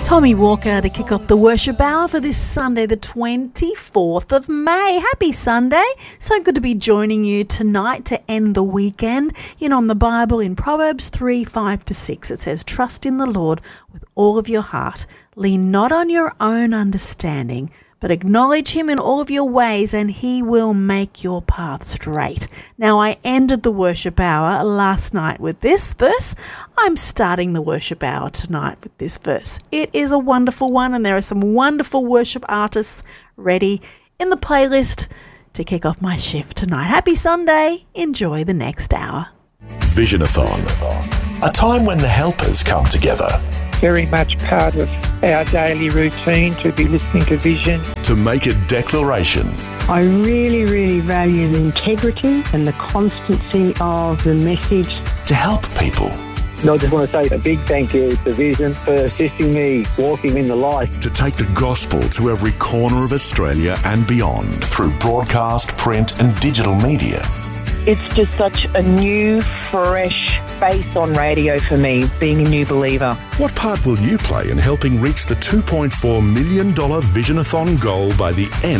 Tommy Walker to kick off the worship hour for this Sunday, the 24th of May. Happy Sunday. So good to be joining you tonight to end the weekend. You know, in the Bible, in Proverbs 3:5-6, it says, "Trust in the Lord with all of your heart. Lean not on your own understanding, but acknowledge him in all of your ways, and he will make your path straight." Now, I ended the worship hour last night with this verse. I'm starting the worship hour tonight with this verse. It is a wonderful one, and there are some wonderful worship artists ready in the playlist to kick off my shift tonight. Happy Sunday. Enjoy the next hour. Visionathon, a time when the helpers come together. Very much part of our daily routine to be listening to Vision. To make a declaration. I really, really value the integrity and the constancy of the message. To help people. And I just want to say a big thank you to Vision for assisting me walking in the light. To take the gospel to every corner of Australia and beyond through broadcast, print and digital media. It's just such a new, fresh face on radio for me, being a new believer. What part will you play in helping reach the $2.4 million Visionathon goal by the end